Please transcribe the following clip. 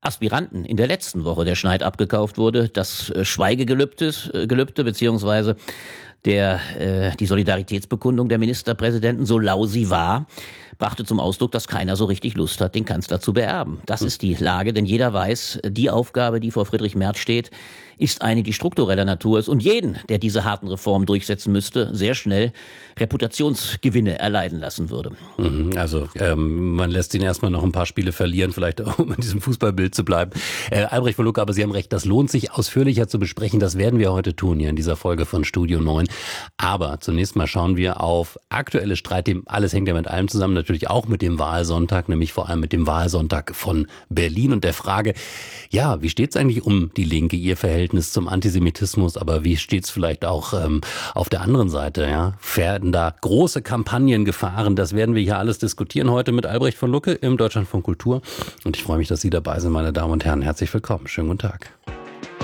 Aspiranten in der letzten Woche der Schneid abgekauft wurde, das Schweigegelübde beziehungsweise die Solidaritätsbekundung der Ministerpräsidenten, so lau sie war, brachte zum Ausdruck, dass keiner so richtig Lust hat, den Kanzler zu beerben. Das ist die Lage, denn jeder weiß, die Aufgabe, die vor Friedrich Merz steht, ist eine, die struktureller Natur ist und jeden, der diese harten Reformen durchsetzen müsste, sehr schnell Reputationsgewinne erleiden lassen würde. Also man lässt ihn erstmal noch ein paar Spiele verlieren, vielleicht auch, um in diesem Fußballbild zu bleiben. Albrecht von Lucke, aber Sie haben recht, das lohnt sich ausführlicher zu besprechen. Das werden wir heute tun hier in dieser Folge von Studio 9. Aber zunächst mal schauen wir auf aktuelle Streitthemen. Alles hängt ja mit allem zusammen, natürlich auch mit dem Wahlsonntag, nämlich vor allem mit dem Wahlsonntag von Berlin und der Frage, ja, wie steht es eigentlich um die Linke, ihr Verhältnis zum Antisemitismus, aber wie steht es vielleicht auch auf der anderen Seite? Ja? Werden da große Kampagnen gefahren? Das werden wir hier alles diskutieren heute mit Albrecht von Lucke im Deutschlandfunk Kultur. Und ich freue mich, dass Sie dabei sind, meine Damen und Herren. Herzlich willkommen. Schönen guten Tag.